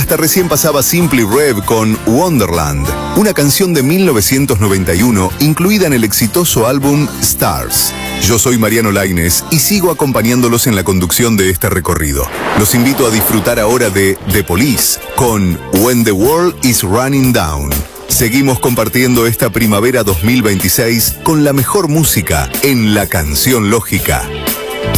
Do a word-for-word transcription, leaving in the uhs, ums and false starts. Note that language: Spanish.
hasta recién pasaba Simply Red con Wonderland, una canción de mil novecientos noventa y uno incluida en el exitoso álbum Stars. Yo soy Mariano Laínez y sigo acompañándolos en la conducción de este recorrido. Los invito a disfrutar ahora de The Police con When the World is Running Down. Seguimos compartiendo esta primavera dos mil veintiséis con la mejor música en La Canción Lógica.